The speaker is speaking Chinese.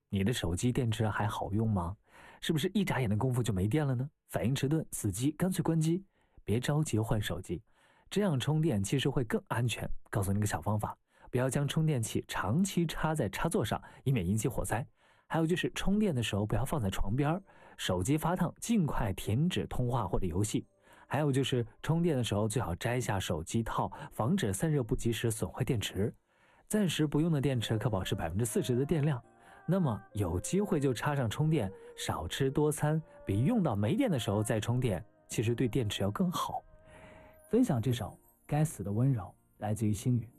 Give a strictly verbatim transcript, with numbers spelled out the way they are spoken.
你的手机电池还好用吗？是不是一眨眼的功夫就没电了呢？反应迟钝、死机，干脆关机。别着急换手机，这样充电其实会更安全。告诉你个小方法，不要将充电器长期插在插座上，以免引起火灾。还有就是充电的时候不要放在床边，手机发烫尽快停止通话或者游戏。还有就是充电的时候最好摘下手机套，防止散热不及时损坏电池。暂时不用的电池可保持 百分之四十 的电量，那么有机会就插上充电，少吃多餐，比用到没电的时候再充电，其实对电池要更好。 分享这首《该死的温柔》来自于星宇。